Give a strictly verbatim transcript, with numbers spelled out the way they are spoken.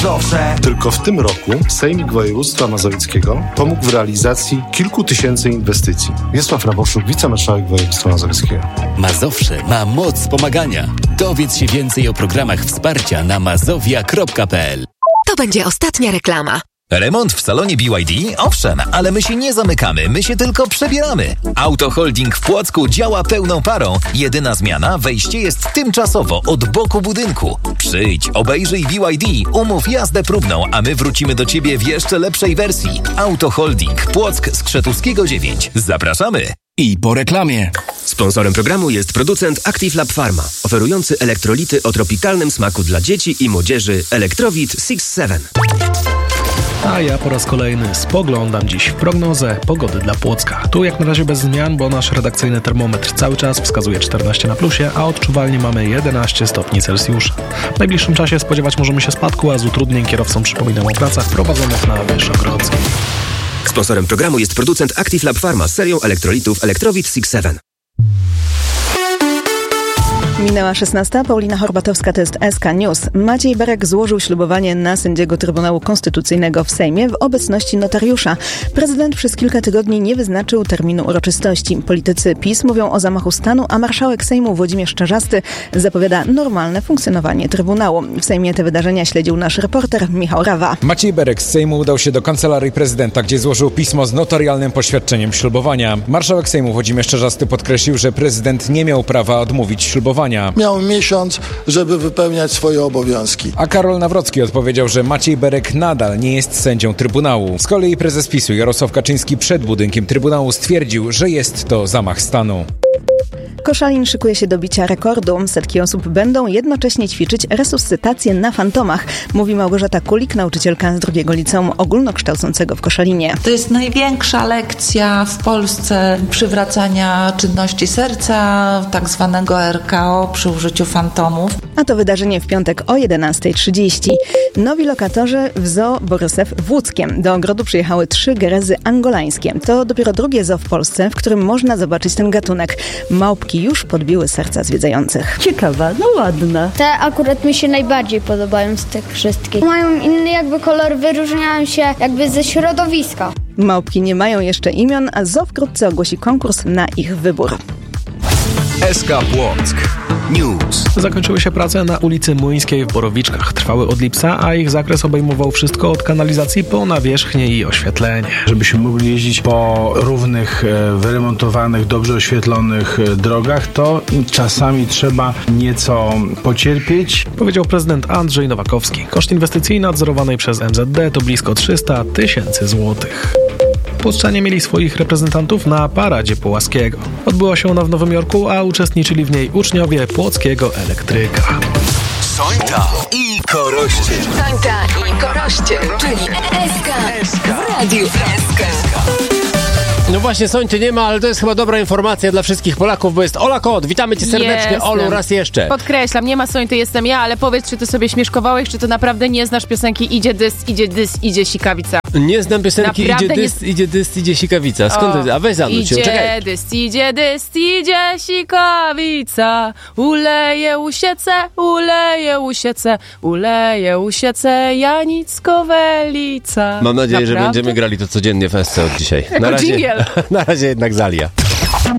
Mazowsze. Tylko w tym roku Sejmik Województwa Mazowieckiego pomógł w realizacji kilku tysięcy inwestycji. Wiesław Raboszuk, wicemarszałek województwa mazowieckiego. Mazowsze ma moc pomagania. Dowiedz się więcej o programach wsparcia na mazowia kropka p l. To będzie ostatnia reklama. Remont w salonie B Y D? Owszem, ale my się nie zamykamy, my się tylko przebieramy. Auto Holding w Płocku działa pełną parą. Jedyna zmiana, wejście jest tymczasowo od boku budynku. Przyjdź, obejrzyj B Y D, umów jazdę próbną, a my wrócimy do Ciebie w jeszcze lepszej wersji. Auto Holding, Płock, Skrzetuskiego dziewięć. Zapraszamy! I po reklamie. Sponsorem programu jest producent Active Lab Pharma, oferujący elektrolity o tropikalnym smaku dla dzieci i młodzieży Electrowit six seven. A ja po raz kolejny spoglądam dziś w prognozę pogody dla Płocka. Tu jak na razie bez zmian, bo nasz redakcyjny termometr cały czas wskazuje czternaście na plusie, a odczuwalnie mamy jedenaście stopni Celsjusza. W najbliższym czasie spodziewać możemy się spadku, a z utrudnień kierowcom przypominam o pracach prowadzonych na Wyszogrodzkiej. Sponsorem programu jest producent Active Lab Pharma z serią elektrolitów Electrowit six seven. Minęła szesnasta. Paulina Horbatowska, to jest S K News. Maciej Berek złożył ślubowanie na sędziego Trybunału Konstytucyjnego w Sejmie w obecności notariusza. Prezydent przez kilka tygodni nie wyznaczył terminu uroczystości. Politycy PiS mówią o zamachu stanu, a marszałek Sejmu Włodzimierz Czarzasty zapowiada normalne funkcjonowanie Trybunału. W Sejmie te wydarzenia śledził nasz reporter Michał Rawa. Maciej Berek z Sejmu udał się do Kancelarii Prezydenta, gdzie złożył pismo z notarialnym poświadczeniem ślubowania. Marszałek Sejmu Włodzimierz Czarzasty podkreślił, że prezydent nie miał prawa odmówić ślubowania. Miał miesiąc, żeby wypełniać swoje obowiązki. A Karol Nawrocki odpowiedział, że Maciej Berek nadal nie jest sędzią Trybunału. Z kolei prezes PiSu Jarosław Kaczyński przed budynkiem Trybunału stwierdził, że jest to zamach stanu. Koszalin szykuje się do bicia rekordu. Setki osób będą jednocześnie ćwiczyć resuscytację na fantomach, mówi Małgorzata Kulik, nauczycielka z drugiego liceum ogólnokształcącego w Koszalinie. To jest największa lekcja w Polsce przywracania czynności serca, tak zwanego R K O przy użyciu fantomów. A to wydarzenie w piątek o jedenasta trzydzieści. Nowi lokatorzy w Zoo Borysew w Łódzkiem. Do ogrodu przyjechały trzy gerezy angolańskie. To dopiero drugie zoo w Polsce, w którym można zobaczyć ten gatunek. Małpki już podbiły serca zwiedzających. Ciekawa, no ładna. Te akurat mi się najbardziej podobają z tych wszystkich. Mają inny jakby kolor, wyróżniają się jakby ze środowiska. Małpki nie mają jeszcze imion, a zoo wkrótce ogłosi konkurs na ich wybór. S K Płock News. Zakończyły się prace na ulicy Młyńskiej w Borowiczkach. Trwały od lipca, a ich zakres obejmował wszystko od kanalizacji po nawierzchnię i oświetlenie. Żebyśmy mogli jeździć po równych, wyremontowanych, dobrze oświetlonych drogach, to czasami trzeba nieco pocierpieć. Powiedział prezydent Andrzej Nowakowski. Koszt inwestycji nadzorowanej przez M Z D to blisko trzysta tysięcy złotych. Płockanie mieli swoich reprezentantów na Paradzie Pułaskiego. Odbyła się ona w Nowym Jorku, a uczestniczyli w niej uczniowie Płockiego Elektryka. Sońta i Koroście. Sońta i Koroście, czyli S K w Radiu S K. No właśnie, Sońty nie ma, ale to jest chyba dobra informacja dla wszystkich Polaków, bo jest Ola Kot. Witamy cię serdecznie, jestem. Olu, raz jeszcze. Podkreślam, nie ma Sońty, jestem ja, ale powiedz, czy ty sobie śmieszkowałeś, czy to naprawdę nie znasz piosenki Idzie dys, idzie dys, idzie sikawica. Nie znam piosenki naprawdę Idzie dys, nie... idzie dys, idzie sikawica. Skąd to? A weź zanudź się, czekaj. Idzie dys, idzie dys, idzie sikawica. Uleje usiece, uleje usiece, uleje usiece, Janicko-Welica. Mam nadzieję, naprawdę? że będziemy grali to codziennie w S C od dzisiaj. Jako na razie, dżingiel. Na razie jednak Zalia.